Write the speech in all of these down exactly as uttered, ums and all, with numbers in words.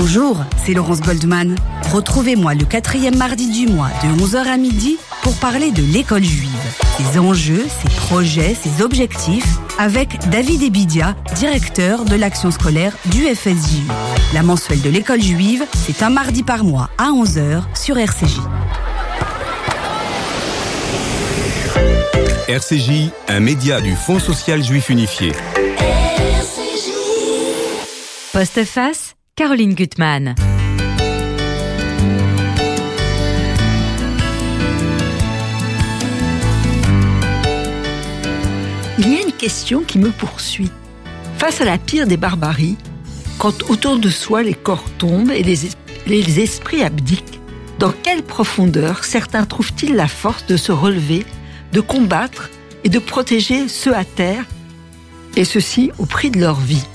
Bonjour, c'est Laurence Goldman. Retrouvez-moi le quatrième mardi du mois de onze heures à midi pour parler de l'école juive, ses enjeux, ses projets, ses objectifs, avec David Ebidia, directeur de l'action scolaire du F S J U. La mensuelle de l'école juive, c'est un mardi par mois à onze heures sur R C J. R C J, un média du Fonds social juif unifié. Postface, Caroline Gutmann. Il y a une question qui me poursuit. Face à la pire des barbaries, quand autour de soi les corps tombent et les, es- les esprits abdiquent, dans quelle profondeur certains trouvent-ils la force de se relever, de combattre et de protéger ceux à terre, et ceci au prix de leur vie?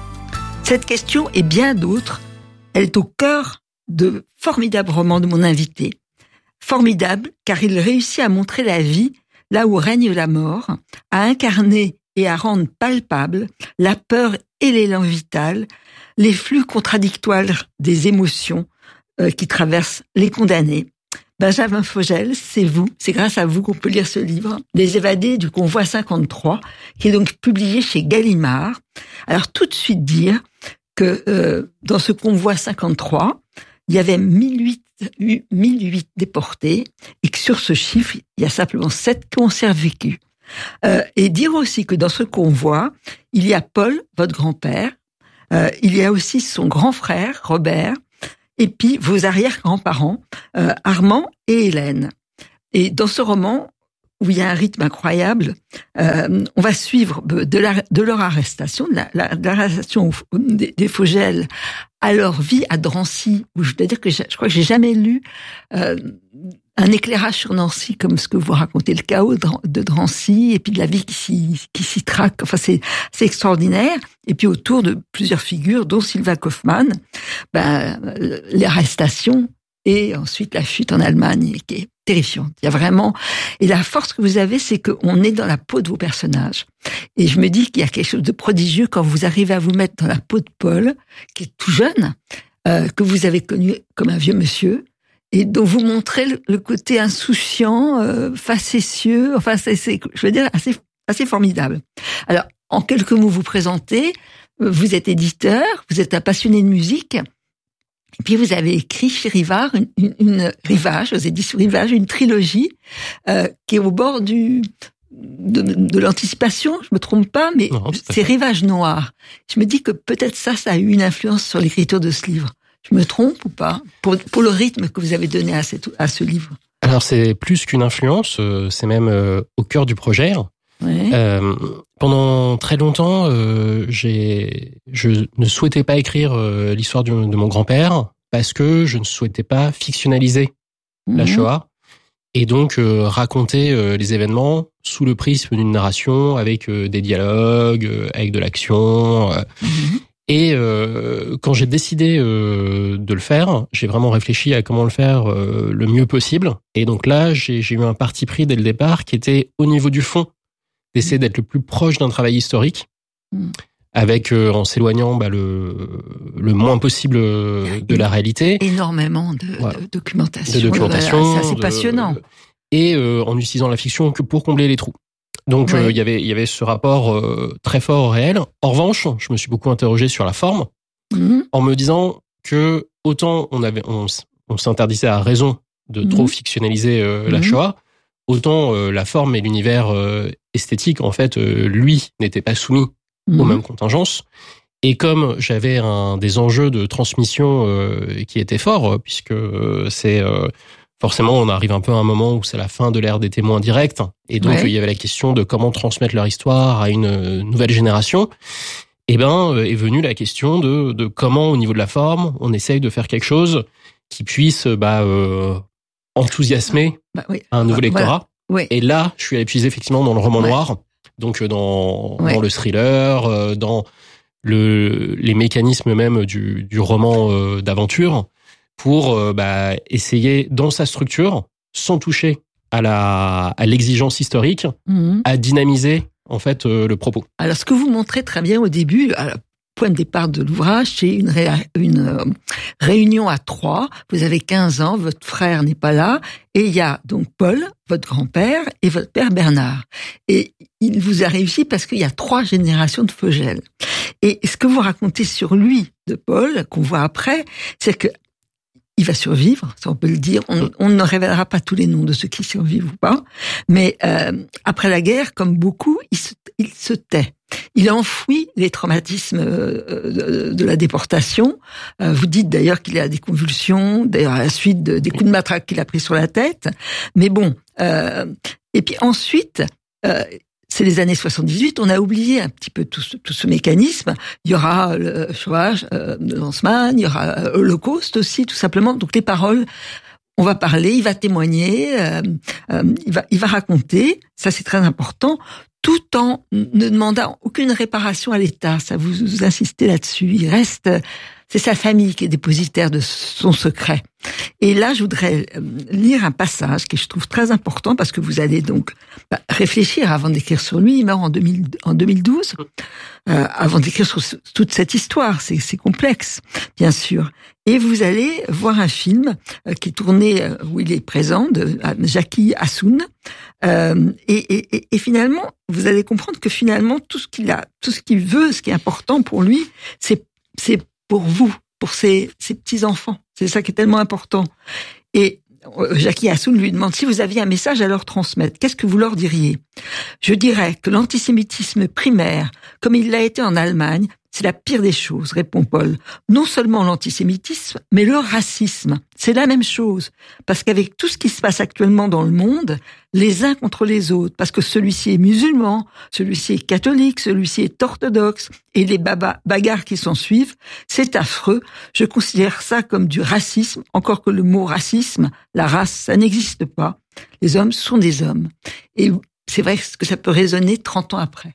Cette question et bien d'autres, elle est au cœur de formidables romans de mon invité. Formidable car il réussit à montrer la vie là où règne la mort, à incarner et à rendre palpable la peur et l'élan vital, les flux contradictoires des émotions euh, qui traversent les condamnés. Benjamin Fogel, c'est vous, c'est grâce à vous qu'on peut lire ce livre, Les évadés du convoi cinquante-trois, qui est donc publié chez Gallimard. Alors tout de suite dire que euh, dans ce convoi cinquante-trois, il y avait mille huit, mille huit déportés et que sur ce chiffre, il y a simplement sept qui ont survécu. Euh, et dire aussi que dans ce convoi, il y a Paul, votre grand-père, euh, il y a aussi son grand frère, Robert, et puis vos arrière-grands-parents, euh, Armand et Hélène. Et dans ce roman, où il y a un rythme incroyable, euh, on va suivre de, la, de leur arrestation, de la, la, de l'arrestation des, des Fogel à leur vie à Drancy, où je dois dire que je, je crois que j'ai jamais lu euh, un éclairage sur Nancy comme ce que vous racontez, le chaos de, de Drancy, et puis de la vie qui s'y, qui s'y traque. Enfin, c'est, c'est extraordinaire. Et puis autour de plusieurs figures, dont Sylvain Kaufmann, ben, l'arrestation et ensuite la fuite en Allemagne, qui est terrifiante. Il y a vraiment, et la force que vous avez, c'est qu'on est dans la peau de vos personnages. Et je me dis qu'il y a quelque chose de prodigieux quand vous arrivez à vous mettre dans la peau de Paul, qui est tout jeune, euh, que vous avez connu comme un vieux monsieur, et dont vous montrez le, le côté insouciant, euh, facétieux, enfin, c'est, c'est, je veux dire, assez, assez formidable. Alors, en quelques mots, vous présentez, vous êtes éditeur, vous êtes un passionné de musique, et puis vous avez écrit chez Rivage, une, une, une Rivage, aux éditions Rivage, une trilogie euh, qui est au bord du de, de l'anticipation, je me trompe pas, mais non, c'est Rivage noir. Je me dis que peut-être ça, ça a eu une influence sur l'écriture de ce livre. Je me trompe ou pas pour, pour le rythme que vous avez donné à, cette, à ce livre? Alors c'est plus qu'une influence, c'est même euh, au cœur du projet. Ouais. Euh, pendant très longtemps, euh, j'ai, je ne souhaitais pas écrire euh, l'histoire du, de mon grand-père parce que je ne souhaitais pas fictionnaliser mmh. la Shoah et donc euh, raconter euh, les événements sous le prisme d'une narration avec euh, des dialogues, euh, avec de l'action. Euh, mmh. Et euh, quand j'ai décidé euh, de le faire, j'ai vraiment réfléchi à comment le faire euh, le mieux possible. Et donc là, j'ai, j'ai eu un parti pris dès le départ qui était au niveau du fond, d'essayer d'être le plus proche d'un travail historique, mmh. avec euh, en s'éloignant bah, le le moins possible de la réalité. Énormément de, voilà. de documentation. De documentation. Voilà, c'est assez de, passionnant. Et euh, en utilisant la fiction que pour combler les trous. Donc il ouais. euh, y avait il y avait ce rapport euh, très fort au réel. En revanche, je me suis beaucoup interrogé sur la forme, mmh. en me disant que autant on avait on, on s'interdisait à raison de mmh. trop fictionnaliser euh, mmh. la Shoah, autant euh, la forme et l'univers euh, esthétique, en fait, euh, lui, n'était pas soumis mmh. aux mêmes contingences. Et comme j'avais un des enjeux de transmission euh, qui étaient forts, puisque euh, c'est euh, forcément, on arrive un peu à un moment où c'est la fin de l'ère des témoins directs, et donc ouais. il y avait la question de comment transmettre leur histoire à une nouvelle génération. Et ben euh, est venue la question de, de comment, au niveau de la forme, on essaye de faire quelque chose qui puisse bah, euh, enthousiasmer bah, oui. un nouveau lectorat. Voilà. Oui. Et là, je suis allé puiser effectivement dans le roman ouais. noir, donc dans, ouais. dans le thriller, dans le, les mécanismes même du, du roman euh, d'aventure, pour euh, bah, essayer, dans sa structure, sans toucher à la à l'exigence historique, mmh. à dynamiser en fait euh, le propos. Alors, ce que vous montrez très bien au début, alors, point de départ de l'ouvrage, c'est une, ré, une euh, réunion à trois. Vous avez quinze ans, votre frère n'est pas là, et il y a donc Paul, votre grand-père, et votre père Bernard. Et il vous a réussi parce qu'il y a trois générations de Fogel. Et ce que vous racontez sur lui, de Paul, qu'on voit après, c'est que il va survivre, ça on peut le dire. On, on ne révélera pas tous les noms de ceux qui survivent ou pas, mais euh, après la guerre, comme beaucoup, il se, il se tait. Il enfouit les traumatismes de, de la déportation. Euh, vous dites d'ailleurs qu'il a des convulsions, d'ailleurs à la suite de, des coups de matraque qu'il a pris sur la tête. Mais bon, euh, et puis ensuite, euh, c'est les années soixante-dix-huit, on a oublié un petit peu tout ce, tout ce mécanisme. Il y aura le Shoah euh, de Lanzmann, il y aura l'Holocauste aussi, tout simplement. Donc les paroles, on va parler, il va témoigner, euh, euh, il va, il va raconter. Ça, c'est très important. Tout en ne demandant aucune réparation à l'État. Ça, vous, vous insistez là-dessus. Il reste, c'est sa famille qui est dépositaire de son secret. Et là, je voudrais lire un passage que je trouve très important parce que vous allez donc bah, réfléchir avant d'écrire sur lui. Il meurt en, deux mille, en deux mille douze, euh, avant d'écrire sur toute cette histoire. C'est, c'est complexe, bien sûr. Et vous allez voir un film euh, qui est tourné euh, où il est présent de Jackie Assoun. Euh, et, et, et finalement, vous allez comprendre que finalement, tout ce qu'il a, tout ce qu'il veut, ce qui est important pour lui, c'est, c'est pour vous, pour ses, ses petits-enfants. C'est ça qui est tellement important. Et Jackie Assoun lui demande si vous aviez un message à leur transmettre. Qu'est-ce que vous leur diriez ? Je dirais que l'antisémitisme primaire, comme il l'a été en Allemagne, c'est la pire des choses, répond Paul. Non seulement l'antisémitisme, mais le racisme. C'est la même chose. Parce qu'avec tout ce qui se passe actuellement dans le monde, les uns contre les autres, parce que celui-ci est musulman, celui-ci est catholique, celui-ci est orthodoxe, et les baba- bagarres qui s'en suivent, c'est affreux. Je considère ça comme du racisme, encore que le mot racisme, la race, ça n'existe pas. Les hommes sont des hommes. Et c'est vrai que ça peut résonner trente ans après.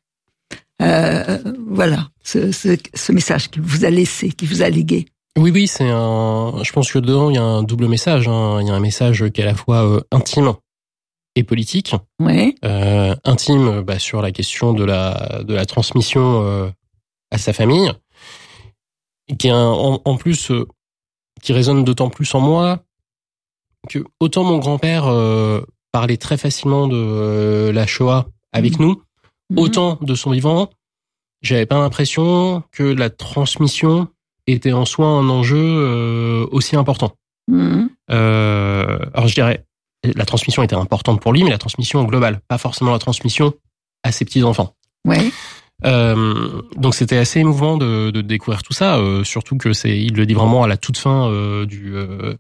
Euh, voilà, ce, ce, ce message qu'il vous a laissé, qu'il vous a légué. Oui, oui, c'est un. Je pense que dedans il y a un double message. Hein. Il y a un message qui est à la fois euh, intime et politique. Ouais. Euh, intime, bah, sur la question de la de la transmission euh, à sa famille, qui est un, en, en plus euh, qui résonne d'autant plus en moi que autant mon grand-père euh, parlait très facilement de euh, la Shoah avec mmh. nous. Autant de son vivant, j'avais pas l'impression que la transmission était en soi un enjeu euh, aussi important. Mmh. Euh, alors je dirais, la transmission était importante pour lui, mais la transmission globale, pas forcément la transmission à ses petits-enfants. Ouais. Euh, donc c'était assez émouvant de, de découvrir tout ça, euh, surtout que c'est, il le dit vraiment à la toute fin euh, du euh,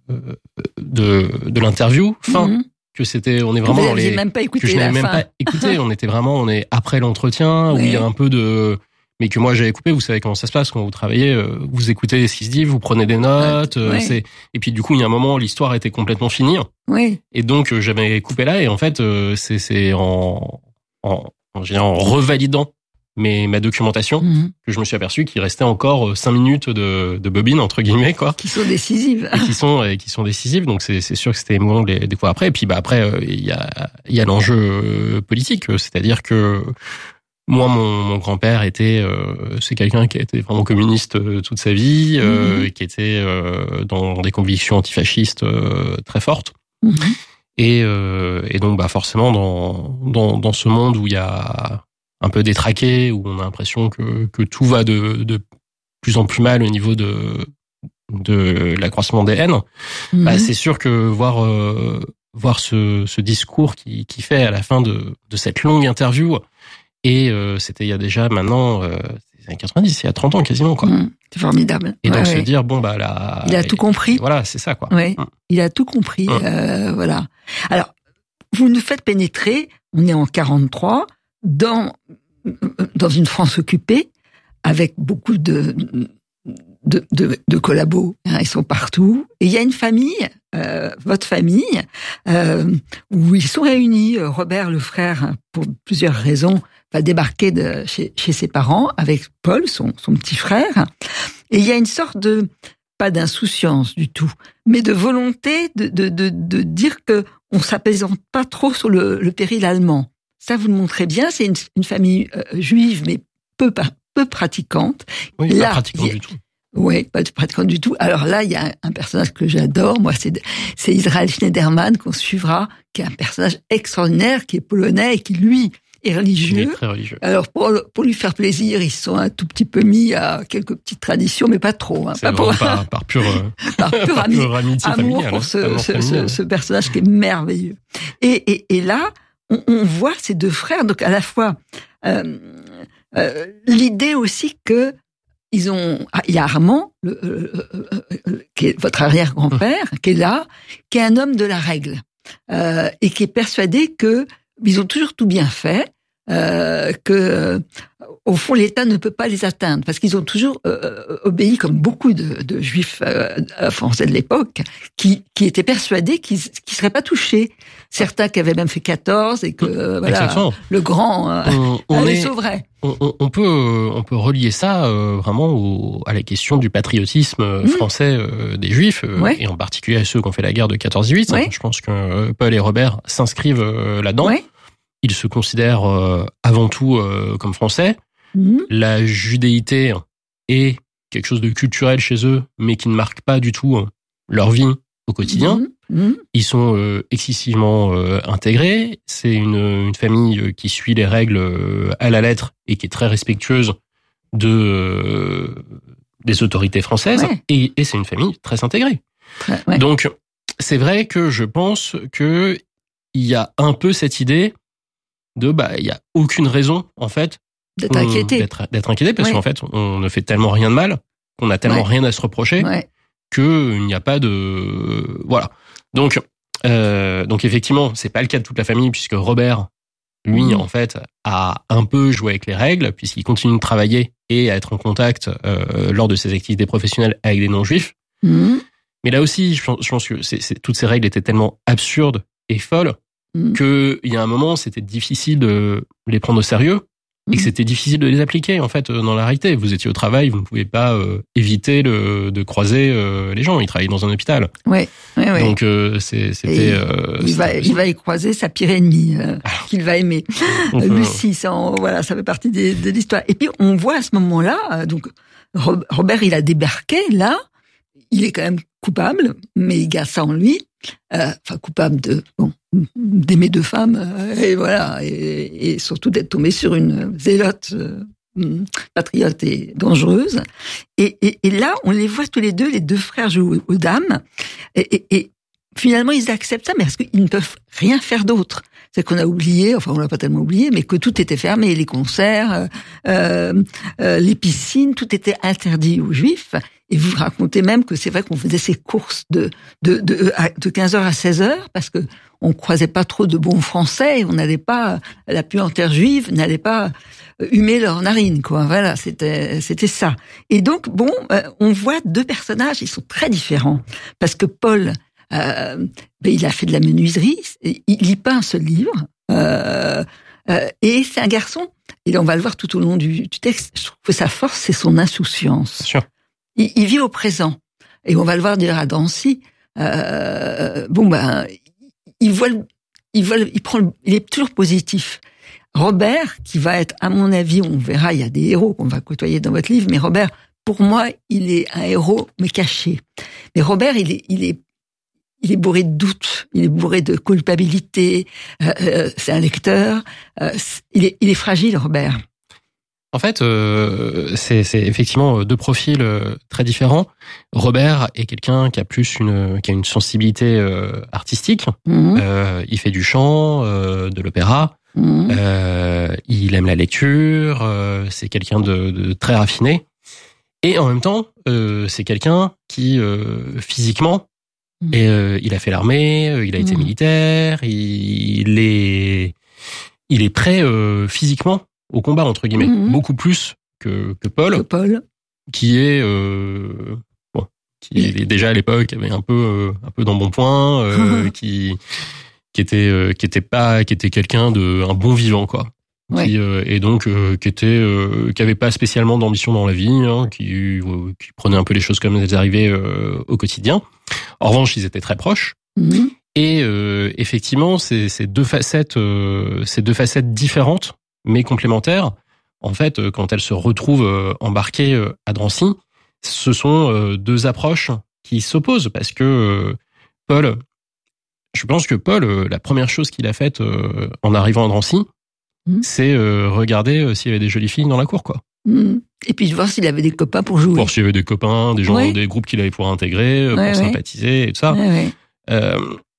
de de l'interview, fin. Mmh. Que c'était, on est vraiment vous dans les, même pas écouté que je n'avais la même fin. pas écouté. On était vraiment, on est après l'entretien oui. où il y a un peu de, mais que moi j'avais coupé. Vous savez comment ça se passe quand vous travaillez, vous écoutez ce qui se dit, vous prenez des notes, oui. c'est, et puis du coup il y a un moment où l'histoire était complètement finie. Oui. Et donc j'avais coupé là et en fait c'est c'est en en en, en revalidant mais ma documentation mmh. que je me suis aperçu qu'il restait encore cinq minutes de, de bobine entre guillemets quoi, qui sont décisives et qui sont et qui sont décisives. Donc c'est c'est sûr que c'était émouvant de les découvrir après. Et puis bah après il y a il y a l'enjeu politique, c'est-à-dire que moi mon, mon grand-père était euh, c'est quelqu'un qui a été vraiment communiste euh, toute sa vie, euh, mmh. qui était euh, dans des convictions antifascistes euh, très fortes. Mmh. Et euh, et donc bah forcément dans dans dans ce monde où il y a un peu détraqué, où on a l'impression que, que tout va de, de plus en plus mal au niveau de, de l'accroissement des haines, mmh. bah, c'est sûr que voir, euh, voir ce, ce discours qui, qui fait à la fin de, de cette longue interview, et euh, c'était il y a déjà maintenant, euh, les années quatre-vingt-dix, il y a trente ans quasiment, quoi. Mmh. C'est formidable. Et donc ouais, se ouais. dire, bon, bah là. Il a tout compris. Voilà, c'est ça, quoi. Ouais. Mmh. Il a tout compris, mmh. euh, voilà. Alors, vous nous faites pénétrer, on est en quarante-trois, dans, dans une France occupée, avec beaucoup de, de, de, de collabos, hein, ils sont partout. Et il y a une famille, euh, votre famille, euh, où ils sont réunis. Robert, le frère, pour plusieurs raisons, va débarquer de, chez, chez ses parents avec Paul, son, son petit frère. Et il y a une sorte de, pas d'insouciance du tout, mais de volonté de, de, de, de dire que on s'apaisante pas trop sur le, le péril allemand. Ça, vous le montrez bien, c'est une, une famille euh, juive, mais peu, peu pratiquante. Oui, là, pas pratiquante du tout. Oui, pas pratiquante du tout. Alors là, il y a un, un personnage que j'adore, moi, c'est, c'est Israël Schneiderman, qu'on suivra, qui est un personnage extraordinaire, qui est polonais et qui, lui, est religieux. Il est très religieux. Alors, pour, pour lui faire plaisir, ils sont un tout petit peu mis à quelques petites traditions, mais pas trop. Hein, c'est pas pour... par, par pure, par pure, par ami... pure amitié amour familiale. pour ce, Amour ce, familial. ce, ce personnage qui est merveilleux. Et, et, et là, on, on voit ces deux frères, donc à la fois euh, euh, l'idée aussi que ils ont, ah, il y a Armand, le, euh, euh, euh, qui est votre arrière-grand-père, qui est là, qui est un homme de la règle euh, et qui est persuadé que ils ont toujours tout bien fait, euh, que euh, au fond l'État ne peut pas les atteindre parce qu'ils ont toujours euh, obéi comme beaucoup de, de juifs euh, français de l'époque qui qui étaient persuadés qu'ils qu'ils seraient pas touchés. Certains qui avaient même fait quatorze et que euh, voilà, le grand euh, on, on les est, sauverait. On, on peut on peut relier ça euh, vraiment au, à la question du patriotisme français euh, des Juifs euh, ouais. et en particulier à ceux qui ont fait la guerre de quatorze dix-huit. Ouais. Je pense que euh, Paul et Robert s'inscrivent euh, là-dedans. Ouais. Ils se considèrent euh, avant tout euh, comme français. Mmh. La judéité est quelque chose de culturel chez eux, mais qui ne marque pas du tout hein, leur vie au quotidien. Mmh. Mmh. Ils sont euh, excessivement euh, intégrés. C'est une, une famille qui suit les règles euh, à la lettre et qui est très respectueuse de euh, des autorités françaises. Ouais. Et, et c'est une famille très intégrée. Ouais, ouais. Donc, c'est vrai que je pense que il y a un peu cette idée de bah il y a aucune raison en fait d'être inquiété, d'être, d'être inquiété parce ouais. qu'en fait on ne fait tellement rien de mal, qu'on a tellement ouais. rien à se reprocher ouais. que il n'y a pas de voilà. Donc euh, donc effectivement c'est pas le cas de toute la famille puisque Robert lui mmh. en fait a un peu joué avec les règles puisqu'il continue de travailler et à être en contact euh, lors de ses activités professionnelles avec des non-juifs. Mmh. Mais là aussi je pense, je pense que c'est, c'est, toutes ces règles étaient tellement absurdes et folles mmh. que il y a un moment c'était difficile de les prendre au sérieux. Et que c'était difficile de les appliquer en fait dans la réalité. Vous étiez au travail, vous ne pouvez pas euh, éviter le, de croiser euh, les gens. Ils travaillent dans un hôpital. Ouais, ouais, ouais. Donc euh, c'est, c'était. Euh, il c'était va, il va y croiser sa pire ennemie euh, qu'il va aimer. On peut, Lucie, ça, on, voilà, ça fait partie des, de l'histoire. Et puis on voit à ce moment-là, donc Robert, il a débarqué là. Il est quand même coupable, mais il garde ça en lui. Euh, enfin, coupable de bon, d'aimer deux femmes, euh, et voilà, et, et surtout d'être tombé sur une zélote euh, patriote et dangereuse. Et, et, et là, on les voit tous les deux, les deux frères jouent aux dames, et, et, et finalement, ils acceptent ça, mais parce qu'ils ne peuvent rien faire d'autre. C'est qu'on a oublié, enfin on l'a pas tellement oublié, mais que tout était fermé, les concerts, euh, euh, les piscines, tout était interdit aux Juifs. Et vous racontez même que c'est vrai qu'on faisait ces courses de de de, de quinze heures à seize heures parce que on croisait pas trop de bons Français et on n'allait pas, la puanteur juive n'allait pas humer leurs narines, quoi. Voilà, c'était c'était ça. Et donc bon, on voit deux personnages, ils sont très différents parce que Paul, euh, ben, il a fait de la menuiserie, il lit pas un seul livre, euh, euh, et c'est un garçon. Et on va le voir tout au long du, du texte. Je trouve que sa force, c'est son insouciance. Bien sûr. Il, il vit au présent. Et on va le voir dire à Dancy. Euh, bon ben, il voit, le, il voit, le, il prend, le, il est toujours positif. Robert, qui va être, à mon avis, on verra, il y a des héros qu'on va côtoyer dans votre livre, mais Robert, pour moi, il est un héros mais caché. Mais Robert, il est, il est, il est bourré de doutes, il est bourré de culpabilité. Euh, euh, c'est un lecteur. Euh, il est, il est fragile, Robert. En fait, euh, c'est, c'est effectivement deux profils euh, très différents. Robert est quelqu'un qui a plus une, qui a une sensibilité euh, artistique. Mmh. Euh, il fait du chant, euh, de l'opéra. Mmh. Euh, il aime la lecture. Euh, c'est quelqu'un de, de très raffiné. Et en même temps, euh, c'est quelqu'un qui euh, physiquement, mmh. et, euh, il a fait l'armée, il a été mmh. militaire, il, il est, il est prêt euh, physiquement au combat entre guillemets, mmh. beaucoup plus que, que Paul, que Paul, qui est euh, bon, qui oui. est déjà à l'époque avait un peu euh, un peu d'embonpoint, euh, qui qui était euh, qui était pas qui était quelqu'un de un bon vivant quoi, ouais. qui euh, et donc euh, qui était euh, qui avait pas spécialement d'ambition dans la vie, hein, qui euh, qui prenait un peu les choses comme elles arrivaient euh, au quotidien. En revanche, ils étaient très proches. Mmh. Et euh, effectivement, ces, ces deux facettes, euh, ces deux facettes différentes mais complémentaires, en fait, quand elle se retrouve embarquée à Drancy, ce sont deux approches qui s'opposent parce que Paul, je pense que Paul, la première chose qu'il a faite en arrivant à Drancy, mmh. c'est regarder s'il y avait des jolies filles dans la cour, quoi. Mmh. Et puis voir s'il avait des copains pour jouer. Voir s'il y avait des copains, des gens, oui. des groupes qu'il allait pouvoir intégrer, ouais, pour ouais. sympathiser et tout ça. Ouais, ouais. Euh,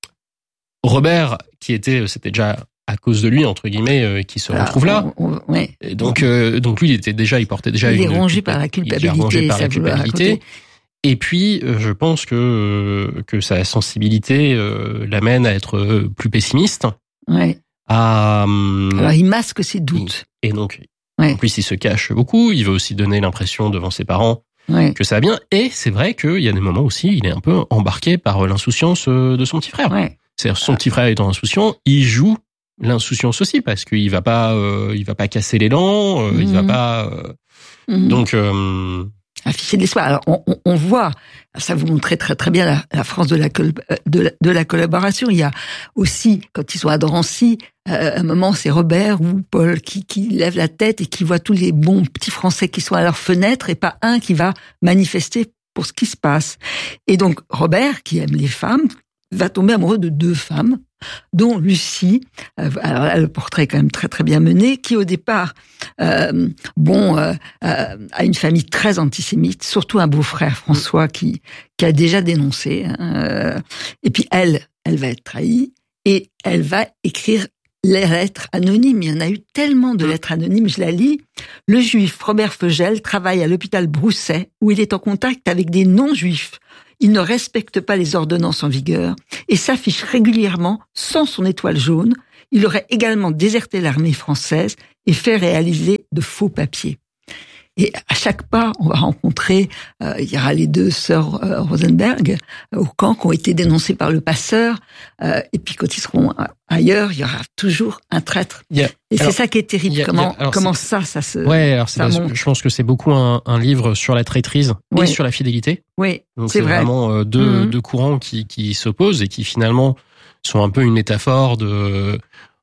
Robert, qui était, c'était déjà à cause de lui, entre guillemets, euh, qui se Alors, retrouve là. On, on, ouais. Et donc, euh, donc lui, il était déjà, il portait déjà il une... est rongé par la culpabilité. Il est rongé par la culpabilité. Et puis, euh, je pense que, euh, que sa sensibilité euh, l'amène à être euh, plus pessimiste. Ouais. À, euh, Alors, il masque ses doutes. Et, et donc, ouais. en plus, il se cache beaucoup. Il veut aussi donner l'impression devant ses parents ouais. que ça va bien. Et c'est vrai qu'il y a des moments aussi, il est un peu embarqué par l'insouciance de son petit frère. Ouais. C'est-à-dire, son petit frère étant insouciant, il joue l'insouciance aussi parce qu'il va pas, euh, il va pas casser l'élan, euh, mmh. il va pas. Euh, mmh. Donc. Euh, afficher de l'espoir. Alors, on, on, on voit, ça vous montrait très très bien la, la France de la, de, la, de la collaboration. Il y a aussi, quand ils sont à Drancy, euh, un moment, c'est Robert ou Paul qui, qui lève la tête et qui voit tous les bons petits Français qui sont à leur fenêtre et pas un qui va manifester pour ce qui se passe. Et donc, Robert, qui aime les femmes, va tomber amoureux de deux femmes, dont Lucie, euh, alors là, le portrait est quand même très très bien mené, qui au départ, euh, bon, euh, euh, a une famille très antisémite, surtout un beau-frère François qui qui a déjà dénoncé. Hein, euh, et puis elle, elle va être trahie et elle va écrire les lettres anonymes. Il y en a eu tellement de lettres anonymes, je la lis. Le juif Robert Feugel travaille à l'hôpital Brousset où il est en contact avec des non-juifs. Il ne respecte pas les ordonnances en vigueur et s'affiche régulièrement sans son étoile jaune. Il aurait également déserté l'armée française et fait réaliser de faux papiers. Et à chaque pas, on va rencontrer, euh, il y aura les deux sœurs euh, Rosenberg euh, au camp qui ont été dénoncées par le passeur. Euh, et puis quand ils seront ailleurs, il y aura toujours un traître. Yeah. Et alors, c'est ça qui est terrible. Yeah, comment yeah. comment ça, ça se. Ouais, alors c'est parce, je pense que c'est beaucoup un, un livre sur la traîtrise ouais. et sur la fidélité. Oui, donc c'est, c'est vrai. vraiment euh, deux, mmh. deux courants qui, qui s'opposent et qui finalement sont un peu une métaphore de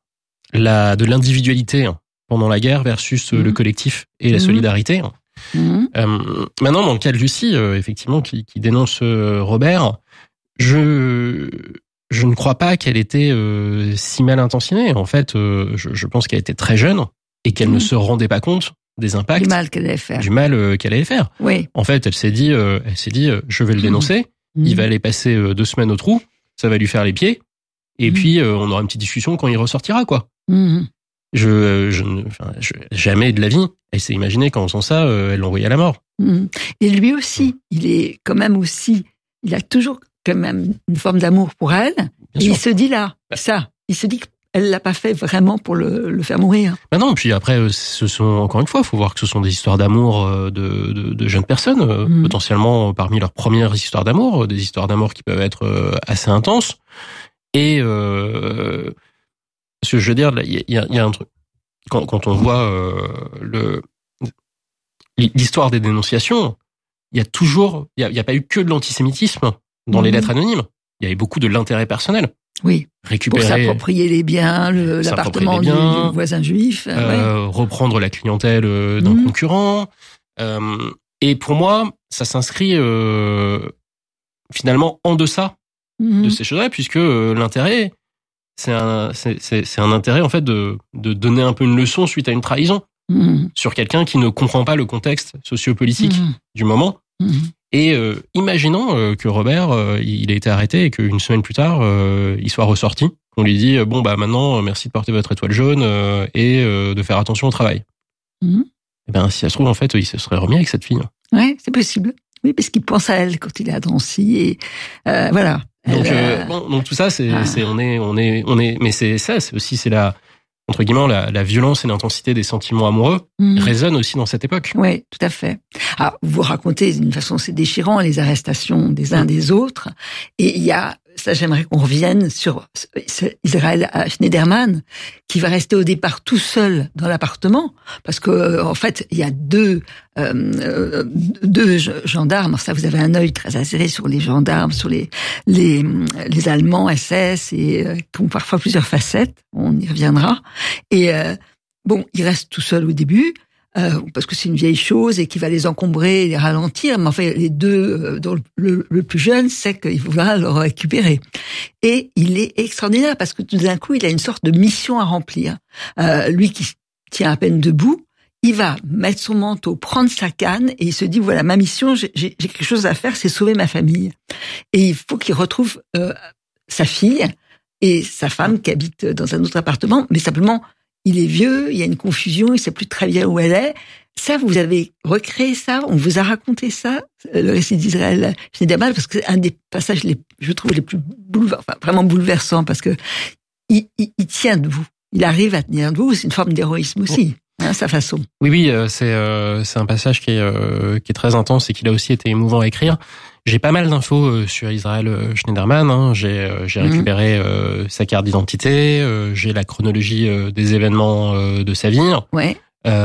la de l'individualité pendant la guerre versus mmh. le collectif et la mmh. solidarité. Mmh. Euh, maintenant, dans le cas de Lucie, euh, effectivement, qui, qui dénonce euh, Robert, je je ne crois pas qu'elle était euh, si mal intentionnée. En fait, euh, je, je pense qu'elle était très jeune et qu'elle mmh. ne se rendait pas compte des impacts, du mal qu'elle allait faire. Du mal euh, qu'elle allait faire. Oui. En fait, elle s'est dit, euh, elle s'est dit, euh, je vais le dénoncer. Mmh. Il va aller passer euh, deux semaines au trou, ça va lui faire les pieds, et mmh. puis euh, on aura une petite discussion quand il ressortira, quoi. Mmh. Je, je, enfin, je, jamais de la vie. Elle s'est imaginée qu'en faisant ça, euh, elle l'envoyait à la mort. Mmh. Et lui aussi, il est quand même aussi, il a toujours quand même une forme d'amour pour elle. Bien et sûr. Il se dit là, bah. ça, il se dit qu'elle l'a pas fait vraiment pour le, le faire mourir. Bah non, puis après, ce sont, encore une fois, il faut voir que ce sont des histoires d'amour de, de, de jeunes personnes, mmh. potentiellement parmi leurs premières histoires d'amour, des histoires d'amour qui peuvent être assez intenses. Et, euh, ce que je veux dire, il y a, y a un truc. Quand, quand on voit euh, le l'histoire des dénonciations, il y a toujours, il y a, y a pas eu que de l'antisémitisme dans mmh. les lettres anonymes. Il y avait beaucoup de l'intérêt personnel. Oui. Récupérer, pour s'approprier les biens, le, l'appartement les biens, du, du voisin juif, euh, ouais. reprendre la clientèle d'un mmh. concurrent. Euh, et pour moi, ça s'inscrit euh, finalement en deçà mmh. de ces choses-là, puisque euh, l'intérêt c'est un c'est, c'est c'est un intérêt en fait de de donner un peu une leçon suite à une trahison mmh. sur quelqu'un qui ne comprend pas le contexte sociopolitique mmh. du moment. Mmh. Et euh, imaginons euh, que Robert euh, il a été arrêté et qu'une semaine plus tard euh, il soit ressorti. On lui dit bon bah maintenant merci de porter votre étoile jaune euh, et euh, de faire attention au travail. Mmh. Et ben si ça se trouve en fait il se serait remis avec cette fille. Ouais, c'est possible. Oui, parce qu'il pense à elle quand il est à Drancy et euh, voilà. Donc euh, bon, donc tout ça c'est ah. c'est on est on est on est mais c'est ça c'est aussi c'est la entre guillemets la la violence et l'intensité des sentiments amoureux mmh. résonnent aussi dans cette époque. Oui, tout à fait. Alors vous racontez d'une façon c'est déchirant les arrestations des uns mmh. des autres et il y a ça j'aimerais qu'on revienne sur Israël Schneiderman qui va rester au départ tout seul dans l'appartement parce que en fait il y a deux euh, deux gendarmes. Ça vous avez un œil très acéré sur les gendarmes, sur les les les Allemands S S et euh, qui ont parfois plusieurs facettes. On y reviendra. Et euh, bon, il reste tout seul au début. euh, parce que c'est une vieille chose et qui va les encombrer et les ralentir. Mais enfin, les deux, euh, dont le, le plus jeune sait qu'il faudra le récupérer. Et il est extraordinaire parce que tout d'un coup, il a une sorte de mission à remplir. Euh, lui qui tient à peine debout, il va mettre son manteau, prendre sa canne et il se dit, voilà, ma mission, j'ai, j'ai quelque chose à faire, c'est sauver ma famille. Et il faut qu'il retrouve euh, sa fille et sa femme qui habite dans un autre appartement, mais simplement, il est vieux, il y a une confusion, il sait plus très bien où elle est. Ça, vous avez recréé ça, on vous a raconté ça, le récit d'Israël Schneiderman, parce que c'est un des passages, les, je trouve, les plus bouleversants, enfin, vraiment bouleversants, parce que il, il, il tient debout, il arrive à tenir debout, c'est une forme d'héroïsme aussi, oh. hein, sa façon. Oui, oui, c'est euh, c'est un passage qui est euh, qui est très intense et qui a aussi été émouvant à écrire. J'ai pas mal d'infos sur Israël Schneiderman. Hein. J'ai euh, j'ai récupéré mmh. euh, sa carte d'identité. Euh, j'ai la chronologie euh, des événements euh, de sa vie. Ouais.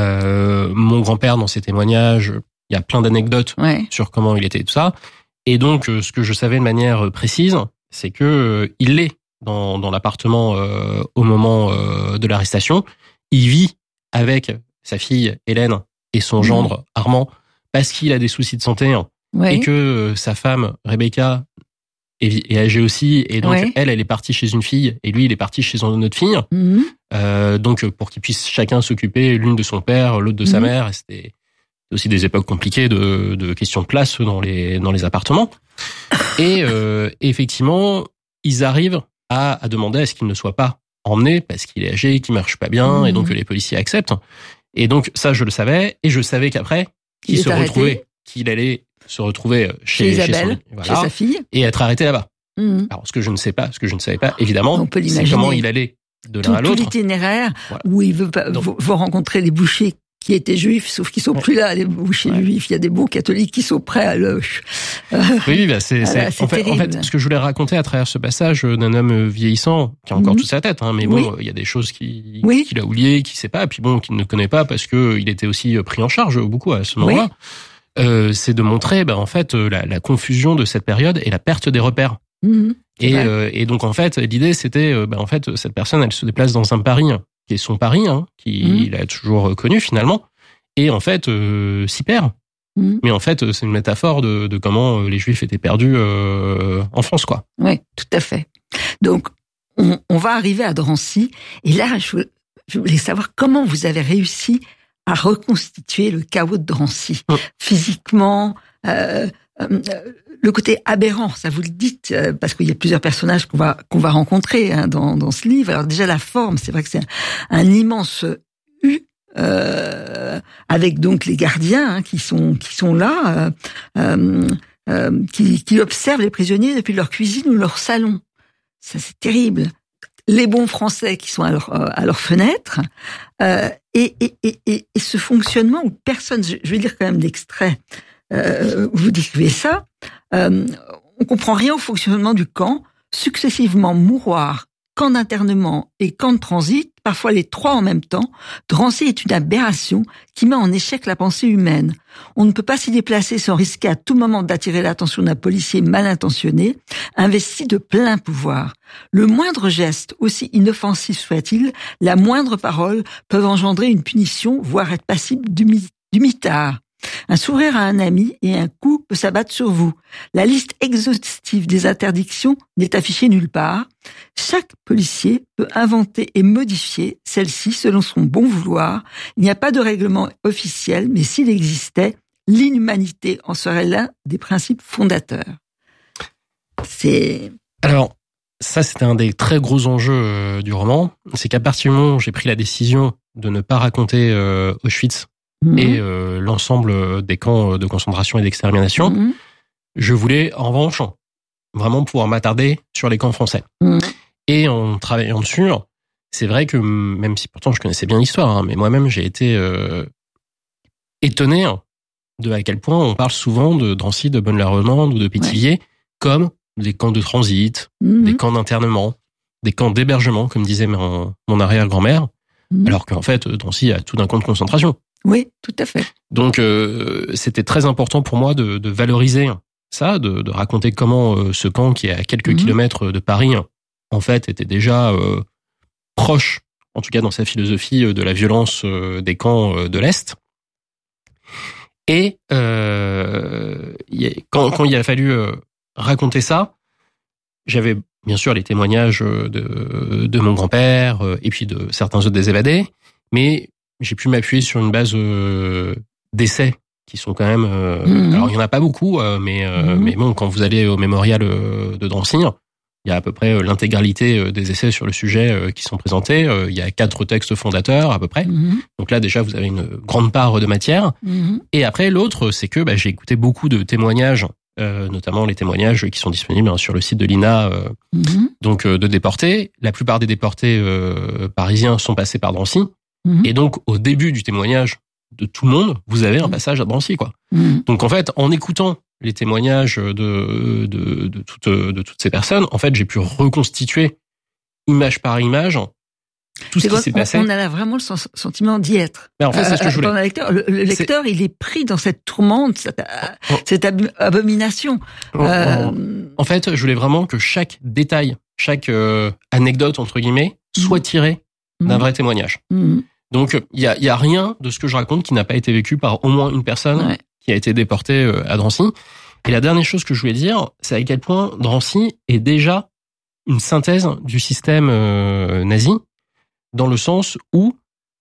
Euh, mon grand-père dans ses témoignages, il y a plein d'anecdotes ouais. sur comment il était tout ça. Et donc, euh, ce que je savais de manière précise, c'est que euh, il est dans dans l'appartement euh, au moment euh, de l'arrestation. Il vit avec sa fille Hélène et son mmh. gendre Armand parce qu'il a des soucis de santé. Ouais. Et que euh, sa femme, Rebecca, est, est âgée aussi, et donc ouais. elle, elle est partie chez une fille, et lui, il est parti chez une autre fille. Mm-hmm. Euh, donc, pour qu'ils puissent chacun s'occuper, l'une de son père, l'autre de mm-hmm. sa mère. Et c'était aussi des époques compliquées de, de questions de place dans les dans les appartements. Et euh, effectivement, ils arrivent à, à demander à ce qu'il ne soit pas emmené parce qu'il est âgé, qu'il marche pas bien, mm-hmm. et donc les policiers acceptent. Et donc ça, je le savais, et je savais qu'après, qu'il il se arrêté. retrouvait, qu'il allait se retrouver chez, chez Isabelle, chez, son, voilà, chez sa fille, et être arrêté là-bas. Mmh. Alors, ce que je ne sais pas, ce que je ne savais pas, évidemment, c'est comment il allait de l'un à l'autre. Tout l'itinéraire voilà. où il veut, pas, Donc, veut rencontrer les bouchers qui étaient juifs, sauf qu'ils sont ouais. plus là, les bouchers ouais. juifs. Il y a des bons catholiques qui sont prêts à le. Euh, oui, bah c'est, c'est, c'est en, fait, en fait, ce que je voulais raconter à travers ce passage d'un homme vieillissant qui a encore mmh. toute sa tête, hein, mais bon, il oui. y a des choses qui, oui. qu'il a oubliées, qu'il sait pas, et puis bon, qu'il ne connaît pas parce que il était aussi pris en charge beaucoup à ce moment-là. Oui. Euh, c'est de montrer, bah, en fait, la, la confusion de cette période et la perte des repères. Mmh, et, euh, et donc, en fait, l'idée, c'était, euh, bah, en fait, cette personne, elle se déplace dans un Paris, hein, qui est son Paris, hein, qu'il mmh. a toujours connu finalement, et en fait, euh, s'y perd. Mmh. Mais en fait, c'est une métaphore de, de comment les Juifs étaient perdus euh, en France, quoi. Oui, tout à fait. Donc, on, on va arriver à Drancy, et là, je, je voulais savoir comment vous avez réussi à reconstituer le chaos de Drancy, mmh. physiquement, euh, euh, le côté aberrant, ça vous le dites, euh, parce qu'il y a plusieurs personnages qu'on va qu'on va rencontrer hein, dans dans ce livre. Alors déjà la forme, c'est vrai que c'est un, un immense U euh, avec donc les gardiens hein, qui sont qui sont là, euh, euh, qui qui observent les prisonniers depuis leur cuisine ou leur salon. Ça c'est terrible. Les bons Français qui sont à leur, à leur fenêtre, euh, et, et, et, et ce fonctionnement où personne, je vais lire quand même l'extrait, euh, où vous décrivez ça, euh, on comprend rien au fonctionnement du camp, successivement mouroir, camp d'internement et camp de transit, parfois les trois en même temps. Drancy est une aberration qui met en échec la pensée humaine. On ne peut pas s'y déplacer sans risquer à tout moment d'attirer l'attention d'un policier mal intentionné, investi de plein pouvoir. Le moindre geste, aussi inoffensif soit-il, la moindre parole peuvent engendrer une punition, voire être passible du, mi- du mitard. Un sourire à un ami et un coup peut s'abattre sur vous. La liste exhaustive des interdictions n'est affichée nulle part. Chaque policier peut inventer et modifier celle-ci selon son bon vouloir. Il n'y a pas de règlement officiel, mais s'il existait, l'inhumanité en serait l'un des principes fondateurs. C'est... Alors, ça, c'était un des très gros enjeux euh, du roman. C'est qu'à partir du moment où j'ai pris la décision de ne pas raconter euh, Auschwitz, Mmh. et euh, l'ensemble des camps de concentration et d'extermination, mmh. je voulais en revanche vraiment pouvoir m'attarder sur les camps français. Mmh. Et en travaillant dessus, c'est vrai que même si pourtant je connaissais bien l'histoire, hein, mais moi-même j'ai été euh, étonné de à quel point on parle souvent de Drancy, de Bonne-la-Romande ou de Pétillier ouais. comme des camps de transit, mmh. des camps d'internement, des camps d'hébergement, comme disait mon, mon arrière-grand-mère, mmh. alors qu'en fait Drancy a tout d'un camp de concentration. Oui, tout à fait. Donc, euh, c'était très important pour moi de, de valoriser ça, de, de raconter comment euh, ce camp, qui est à quelques mmh. kilomètres de Paris, en fait, était déjà euh, proche, en tout cas dans sa philosophie, de la violence euh, des camps euh, de l'Est. Et euh, quand, quand il a fallu euh, raconter ça, j'avais bien sûr les témoignages de, de mon grand-père euh, et puis de certains autres des évadés, mais j'ai pu m'appuyer sur une base euh, d'essais qui sont quand même... Euh, mmh. Alors, il n'y en a pas beaucoup, euh, mais, euh, mmh. mais bon, quand vous allez au mémorial euh, de Drancy, il y a à peu près euh, l'intégralité euh, des essais sur le sujet euh, qui sont présentés. Euh, il y a quatre textes fondateurs, à peu près. Mmh. Donc là, déjà, vous avez une grande part de matière. Mmh. Et après, l'autre, c'est que bah, j'ai écouté beaucoup de témoignages, euh, notamment les témoignages qui sont disponibles hein, sur le site de l'I N A, euh, mmh. donc euh, de déportés. La plupart des déportés euh, parisiens sont passés par Drancy. Mmh. Et donc, au début du témoignage de tout le monde, vous avez un passage à Drancy, quoi. Mmh. Donc, en fait, en écoutant les témoignages de, de, de, toutes, de toutes ces personnes, en fait, j'ai pu reconstituer, image par image, tout ce qui s'est passé. On a là vraiment le sentiment d'y être. Mais en fait, c'est ce que je voulais. Le lecteur, le, le lecteur il est pris dans cette tourmente, cette, oh. cette ab- abomination. Oh, euh... En fait, je voulais vraiment que chaque détail, chaque euh, anecdote, entre guillemets, soit tirée mmh. d'un vrai témoignage. Mmh. Donc, il y a, y a rien de ce que je raconte qui n'a pas été vécu par au moins une personne ouais. qui a été déportée à Drancy. Et la dernière chose que je voulais dire, c'est à quel point Drancy est déjà une synthèse du système euh, nazi, dans le sens où,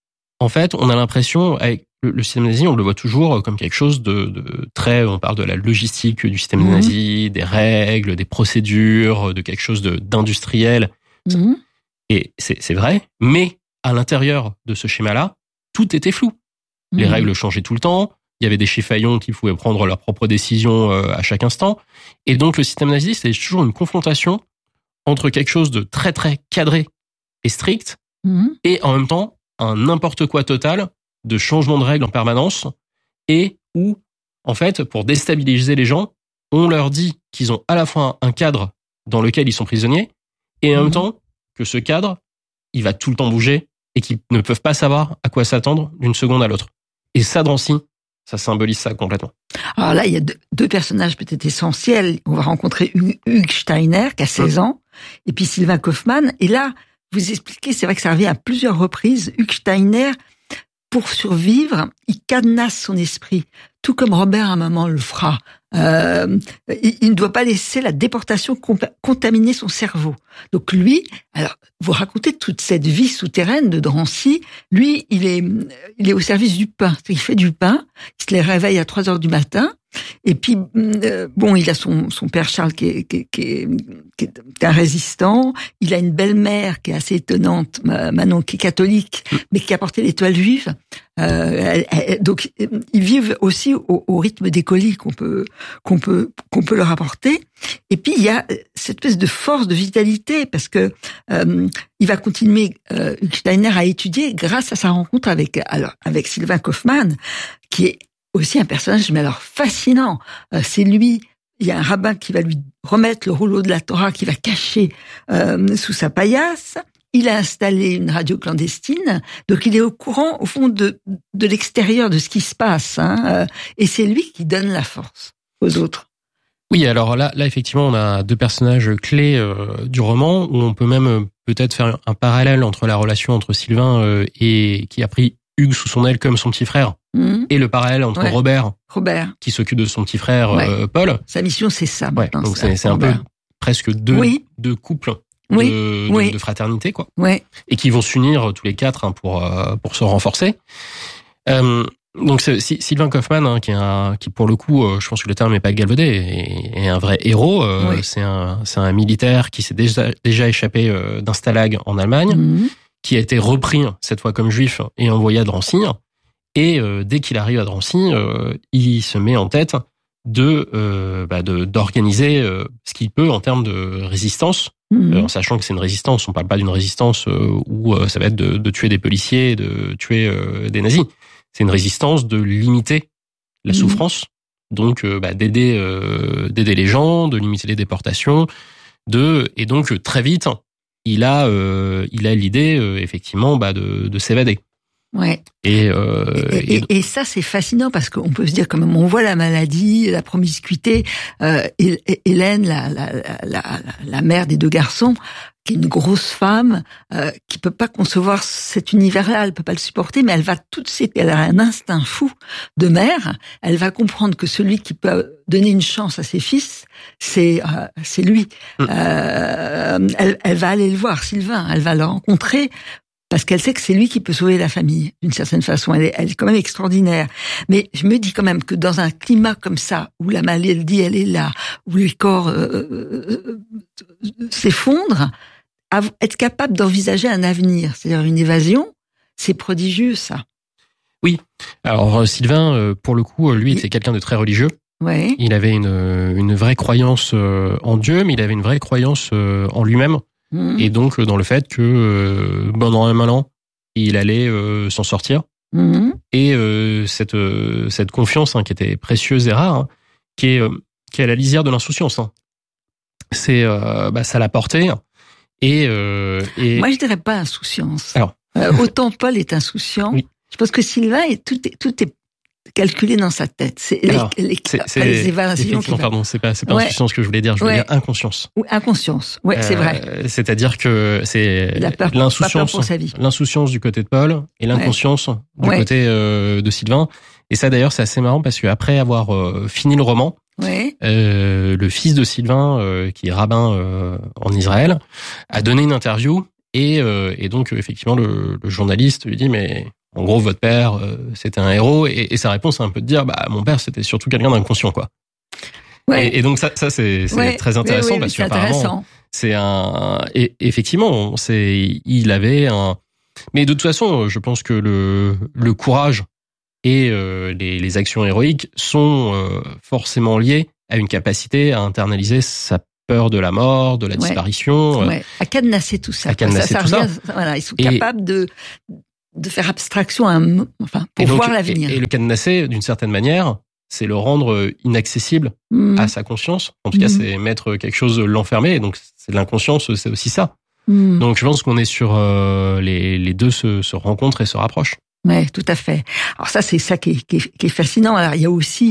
en fait, on a l'impression, avec le, le système nazi, on le voit toujours comme quelque chose de, de très, on parle de la logistique du système mmh. nazi, des règles, des procédures, de quelque chose de, d'industriel. Mmh. Et c'est, c'est vrai, mais à l'intérieur de ce schéma-là, tout était flou. Mmh. Les règles changeaient tout le temps. Il y avait des chifaillons qui pouvaient prendre leurs propres décisions à chaque instant. Et donc, le système nazi, c'était toujours une confrontation entre quelque chose de très, très cadré et strict mmh. et en même temps, un n'importe quoi total de changement de règles en permanence et où, en fait, pour déstabiliser les gens, on leur dit qu'ils ont à la fois un cadre dans lequel ils sont prisonniers et en mmh. même temps que ce cadre, il va tout le temps bouger et qu'ils ne peuvent pas savoir à quoi s'attendre d'une seconde à l'autre. Et ça, Drancy, ça symbolise ça complètement. Alors là, il y a deux, deux personnages peut-être essentiels. On va rencontrer Hugues Steiner, qui a seize ans, et puis Sylvain Kaufmann. Et là, vous expliquez, c'est vrai que ça revient à plusieurs reprises. Hugues Steiner, pour survivre, il cadenasse son esprit, tout comme Robert à un moment le fera. Euh, il, il ne doit pas laisser la déportation comp- contaminer son cerveau. Donc lui, alors vous racontez toute cette vie souterraine de Drancy. Lui, il est, il est au service du pain. Il fait du pain. Il se les réveille à trois heures du matin. Et puis euh, bon, il a son son père Charles qui est, qui, est, qui, est, qui est un résistant. Il a une belle-mère qui est assez étonnante, Manon, qui est catholique, mais qui a porté l'étoile juive. Euh, elle, elle, donc ils vivent aussi au, au rythme des colis qu'on peut qu'on peut qu'on peut leur apporter. Et puis il y a cette espèce de force, de vitalité, parce que euh, il va continuer euh, Hugues Steiner à étudier grâce à sa rencontre avec alors avec Sylvain Kaufmann, qui est aussi un personnage mais alors fascinant. Euh, c'est lui. Il y a un rabbin qui va lui remettre le rouleau de la Torah qui va cacher euh, sous sa paillasse. Il a installé une radio clandestine, donc il est au courant, au fond, de, de l'extérieur, de ce qui se passe. Hein, et c'est lui qui donne la force aux autres. Oui, alors là, là effectivement, on a deux personnages clés euh, du roman, où on peut même euh, peut-être faire un parallèle entre la relation entre Sylvain euh, et qui a pris Hugues sous son aile comme son petit frère, mmh. et le parallèle entre ouais. Robert, Robert, qui s'occupe de son petit frère ouais. euh, Paul. Sa mission, c'est ça. Ouais, donc c'est, c'est un peu presque deux, oui. deux couples. Oui, de, oui. de, de fraternité, quoi. Oui. Et qui vont s'unir tous les quatre hein, pour euh, pour se renforcer. Euh, donc c'est, Sylvain Kaufmann, hein, qui est un, qui pour le coup, euh, je pense que le terme n'est pas galvaudé, est, est un vrai héros. Euh, oui. C'est un c'est un militaire qui s'est déjà déjà échappé euh, d'un stalag en Allemagne, mmh. qui a été repris cette fois comme juif et envoyé à Drancy. Et euh, dès qu'il arrive à Drancy, euh, il se met en tête de euh, bah, de d'organiser euh, ce qu'il peut en termes de résistance. Mmh. Euh, en sachant que c'est une résistance, on parle pas d'une résistance euh, où euh, ça va être de, de tuer des policiers, de tuer euh, des nazis. C'est une résistance de limiter la mmh. souffrance, donc euh, bah, d'aider, euh, d'aider les gens, de limiter les déportations, de et donc très vite, il a, euh, il a l'idée euh, effectivement bah, de, de s'évader. Ouais. Et, euh, et, et, et ça, c'est fascinant parce qu'on peut se dire quand même, on voit la maladie, la promiscuité. Euh, Hélène, la, la, la, la, la mère des deux garçons, qui est une grosse femme, euh, qui peut pas concevoir cet univers-là, elle peut pas le supporter, mais elle va tout de suite, elle a un instinct fou de mère, elle va comprendre que celui qui peut donner une chance à ses fils, c'est euh, c'est lui. Mmh. Euh, elle, elle va aller le voir, Sylvain, elle va le rencontrer, parce qu'elle sait que c'est lui qui peut sauver la famille, d'une certaine façon. Elle est, elle est quand même extraordinaire. Mais je me dis quand même que dans un climat comme ça, où la maladie, elle est là, où les corps euh, euh, s'effondrent, être capable d'envisager un avenir, c'est-à-dire une évasion, c'est prodigieux, ça. Oui. Alors, Sylvain, pour le coup, lui, était quelqu'un de très religieux. Ouais. Il avait une, une vraie croyance en Dieu, mais il avait une vraie croyance en lui-même. Mmh. Et donc dans le fait que euh, pendant un an il allait euh, s'en sortir mmh. et euh, cette euh, cette confiance hein, qui était précieuse et rare hein, qui est euh, qui est à la lisière de l'insouciance hein. c'est euh, bah ça l'a porté et euh, et moi je dirais pas insouciance. Alors euh, autant Paul est insouciant. Oui. Je pense que Sylvain est tout est tout est calculé dans sa tête. C'est Alors, les, les, c'est, c'est, les évasions. Qui pardon, c'est pas, c'est pas ouais. insouciance que je voulais dire. Je voulais ouais. dire inconscience. Oui, inconscience. Ouais, euh, c'est vrai. C'est-à-dire que c'est la peur, l'insouciance, pour sa vie. l'insouciance du côté de Paul et l'inconscience ouais. du ouais. côté euh, de Sylvain. Et ça, d'ailleurs, c'est assez marrant parce que après avoir euh, fini le roman, ouais. euh, le fils de Sylvain, euh, qui est rabbin euh, en Israël, a donné une interview et, euh, et donc effectivement le, le journaliste lui dit mais en gros, votre père, euh, c'était un héros, et, et sa réponse, c'est un peu de dire, bah, mon père, c'était surtout quelqu'un d'inconscient, quoi. Ouais. Et, et donc ça, ça c'est, c'est ouais. très intéressant oui, oui, parce c'est qu'apparemment, intéressant. c'est un, et effectivement, c'est, il avait un, mais de toute façon, je pense que le, le courage et euh, les, les actions héroïques sont euh, forcément liés à une capacité à internaliser sa peur de la mort, de la ouais. disparition, ouais. à cadenasser tout ça. À cadenasser ça, tout ça, ça. ça. Voilà, ils sont et, capables de de faire abstraction à un, enfin, pour donc, voir l'avenir. Et, et le cadenasser, d'une certaine manière, c'est le rendre inaccessible mmh. à sa conscience. En tout mmh. cas, c'est mettre quelque chose, l'enfermer. Et donc, c'est de l'inconscience, c'est aussi ça. Mmh. Donc, je pense qu'on est sur euh, les, les deux se, se rencontrent et se rapprochent. Ouais, tout à fait. Alors ça, c'est ça qui est, qui est, qui est fascinant. Alors, il y a aussi,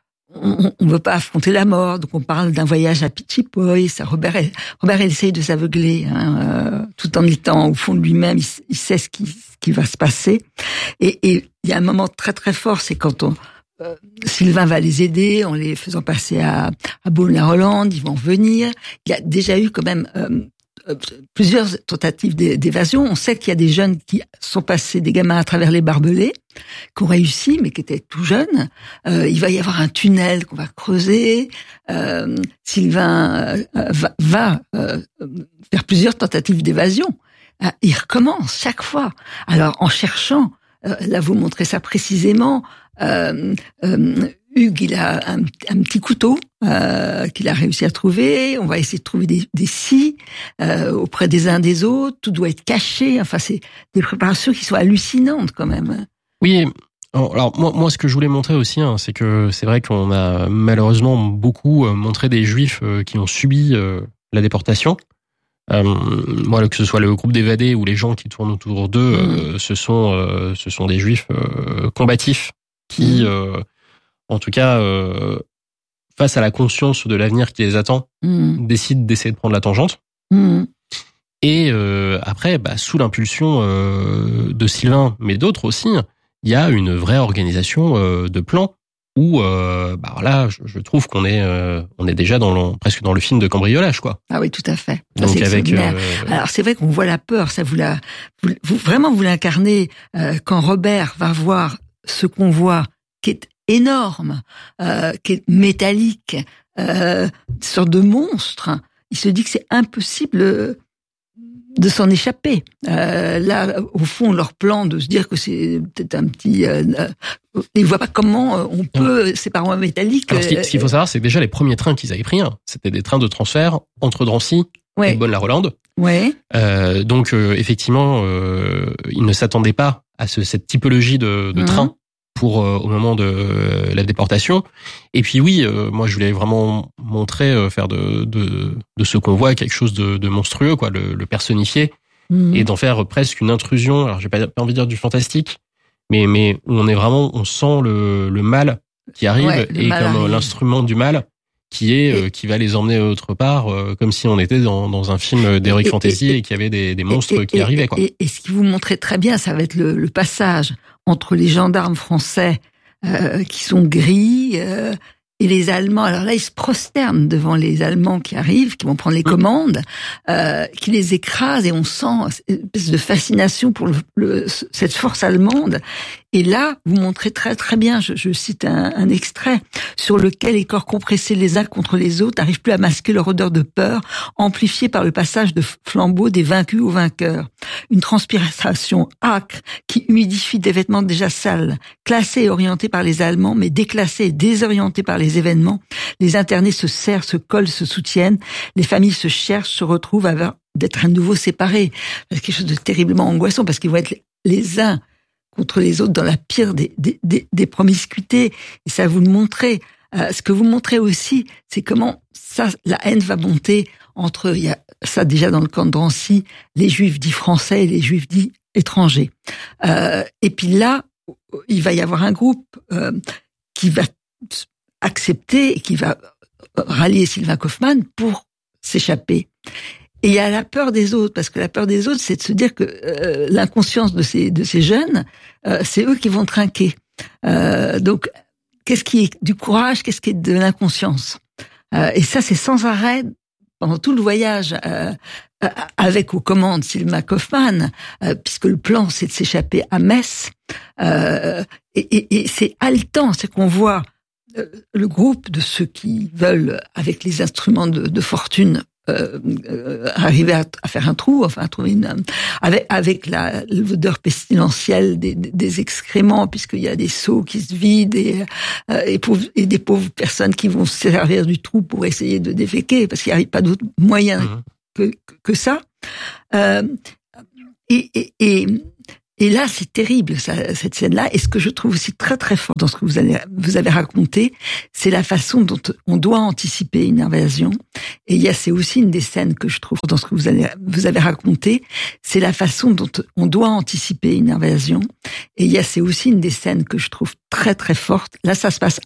on ne veut pas affronter la mort, donc on parle d'un voyage à Pichipoy. Ça, Robert, Robert, il essaye de s'aveugler, hein, euh, tout en étant au fond de lui-même, il, il sait ce qui, ce qui va se passer. Et, et il y a un moment très très fort, c'est quand on, euh, Sylvain va les aider en les faisant passer à, à Beaune-la-Rolande, ils vont venir. Il y a déjà eu quand même euh, plusieurs tentatives d'évasion. On sait qu'il y a des jeunes qui sont passés, des gamins à travers les barbelés, qui ont réussi, mais qui étaient tout jeunes. Euh, il va y avoir un tunnel qu'on va creuser. Euh, Sylvain euh, va, va euh, faire plusieurs tentatives d'évasion. Euh, il recommence chaque fois. Alors, en cherchant, euh, là, vous montrez ça précisément, euh, euh, Hugues, il a un, un petit couteau euh, qu'il a réussi à trouver. On va essayer de trouver des, des scies euh, auprès des uns des autres. Tout doit être caché. Enfin, c'est des préparations qui sont hallucinantes quand même. Oui. Alors moi, moi, ce que je voulais montrer aussi, hein, c'est que c'est vrai qu'on a malheureusement beaucoup montré des Juifs qui ont subi euh, la déportation. Euh, moi, que ce soit le groupe d'évadés ou les gens qui tournent autour d'eux, mmh. euh, ce sont euh, ce sont des Juifs euh, combatifs qui mmh. euh, en tout cas, euh, face à la conscience de l'avenir qui les attend, mmh. décident d'essayer de prendre la tangente. Mmh. Et euh, après, bah, sous l'impulsion euh, de Sylvain, mais d'autres aussi, il y a une vraie organisation euh, de plans où, euh, bah, là, je, je trouve qu'on est, euh, on est déjà dans le, presque dans le film de cambriolage, quoi. Ah oui, tout à fait. Donc c'est avec. Euh, Alors c'est vrai qu'on voit la peur, ça vous la, vous, vous vraiment vous l'incarnez euh, quand Robert va voir ce qu'on voit, qui est énorme, euh, qui est métallique, euh, une sorte de monstre. Il se dit que c'est impossible de s'en échapper. Euh, là, au fond, leur plan de se dire que c'est peut-être un petit... Euh, ils ne voient pas comment on peut, ces parois métalliques... Alors, ce, qui, ce qu'il faut savoir, c'est que déjà, les premiers trains qu'ils avaient pris, hein, c'était des trains de transfert entre Drancy ouais. et Beaune-la-Rolande. Ouais. Euh, donc, euh, effectivement, euh, ils ne s'attendaient pas à ce, cette typologie de, de mmh. train pour euh, au moment de euh, la déportation. Et puis oui, euh, moi je voulais vraiment montrer, euh, faire de, de de ce convoi quelque chose de, de monstrueux, quoi, le, le personnifier mmh. et d'en faire presque une intrusion. Alors j'ai pas, pas envie de dire du fantastique, mais mais où on est vraiment, on sent le le mal qui arrive ouais, et comme arrive. l'instrument du mal qui est euh, qui va les emmener autre part, euh, comme si on était dans, dans un film d'Heroic Fantasy et, et, et qu'il y avait des, des monstres et, qui et, arrivaient. Quoi. Et, et ce qui vous montrait très bien, ça va être le, le passage entre les gendarmes français euh, qui sont gris euh, et les Allemands. Alors là, ils se prosternent devant les Allemands qui arrivent, qui vont prendre les commandes, euh, qui les écrasent, et on sent une espèce de fascination pour le, le, cette force allemande. Et là, vous montrez très très bien, je, je cite un, un extrait, sur lequel les corps compressés les uns contre les autres n'arrivent plus à masquer leur odeur de peur, amplifiée par le passage de flambeaux des vaincus aux vainqueurs. Une transpiration âcre qui humidifie des vêtements déjà sales, classés et orientés par les Allemands, mais déclassés et désorientés par les événements. Les internés se serrent, se collent, se soutiennent. Les familles se cherchent, se retrouvent avant d'être à nouveau séparées. C'est quelque chose de terriblement angoissant, parce qu'ils vont être les uns contre les autres dans la pire des, des, des, des promiscuités. Et ça, vous le montrez. Euh, ce que vous montrez aussi, c'est comment ça, la haine va monter entre, il y a ça déjà dans le camp de Drancy, les juifs dits français et les juifs dits étrangers. Euh, et puis là, il va y avoir un groupe euh, qui va accepter et qui va rallier Sylvain Kaufmann pour s'échapper. Et il y a la peur des autres, parce que la peur des autres, c'est de se dire que euh, l'inconscience de ces de ces jeunes, euh, c'est eux qui vont trinquer. Euh, donc, qu'est-ce qui est du courage, qu'est-ce qui est de l'inconscience, euh, et ça, c'est sans arrêt pendant tout le voyage euh, avec aux commandes Sylvain Kaufmann, euh, puisque le plan, c'est de s'échapper à Metz. Euh, et, et, et c'est haletant, c'est qu'on voit euh, le groupe de ceux qui veulent, avec les instruments de, de fortune, Euh, euh, arriver à, à faire un trou, enfin trouver une avec avec la l'odeur pestilentielle des, des, des excréments, puisqu'il y a des seaux qui se vident et euh, et, pauvres, et des pauvres personnes qui vont se servir du trou pour essayer de déféquer, parce qu'il n'y a pas d'autre moyen mmh. que que ça. Euh, et, et, et Et là, c'est terrible, ça, cette scène-là. Et ce que je trouve aussi très très fort dans ce que vous avez, vous avez raconté, c'est la façon dont on doit anticiper une invasion. Et il y a, c'est aussi une des scènes que je trouve dans ce que vous avez, vous avez raconté, c'est la façon dont on doit anticiper une invasion. Et il y a, c'est aussi une des scènes que je trouve très très forte. Là, ça se passe